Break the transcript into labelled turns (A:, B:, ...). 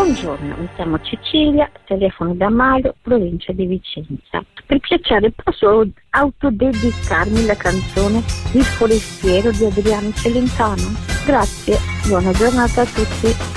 A: Buongiorno, mi chiamo Cecilia, telefono da Mario, provincia di Vicenza. Per piacere posso autodedicarmi la canzone Il forestiero di Adriano Celentano? Grazie, buona giornata a tutti.